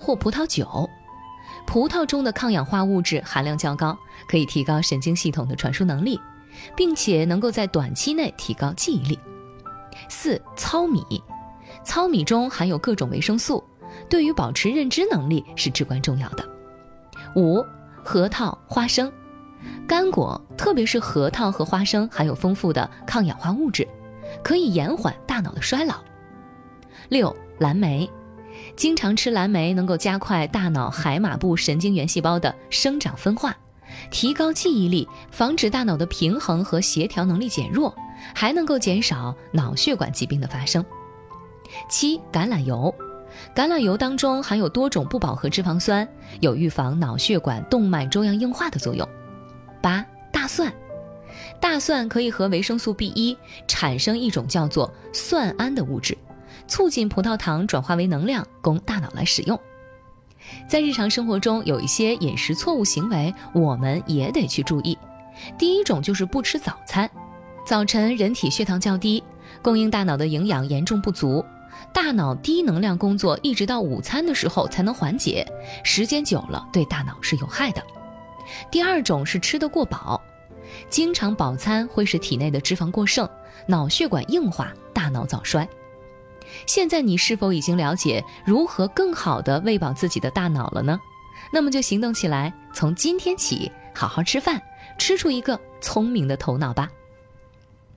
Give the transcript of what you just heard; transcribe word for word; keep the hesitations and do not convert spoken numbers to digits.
或葡萄酒。葡萄中的抗氧化物质含量较高，可以提高神经系统的传输能力，并且能够在短期内提高记忆力。四、糙米。糙米中含有各种维生素，对于保持认知能力是至关重要的。五、核桃、花生。干果，特别是核桃和花生含有丰富的抗氧化物质，可以延缓大脑的衰老。六、蓝莓。经常吃蓝莓能够加快大脑海马部神经元细胞的生长分化，提高记忆力，防止大脑的平衡和协调能力减弱，还能够减少脑血管疾病的发生。七、橄榄油。橄榄油当中含有多种不饱和脂肪酸，有预防脑血管动脉粥样硬化的作用。八、大蒜。大蒜可以和维生素 B 一 产生一种叫做蒜胺的物质，促进葡萄糖转化为能量，供大脑来使用。在日常生活中，有一些饮食错误行为我们也得去注意。第一种就是不吃早餐。早晨人体血糖较低，供应大脑的营养严重不足，大脑低能量工作一直到午餐的时候才能缓解，时间久了对大脑是有害的。第二种是吃得过饱。经常饱餐会使体内的脂肪过剩，脑血管硬化，大脑早衰。现在你是否已经了解如何更好地喂饱自己的大脑了呢？那么就行动起来，从今天起好好吃饭，吃出一个聪明的头脑吧。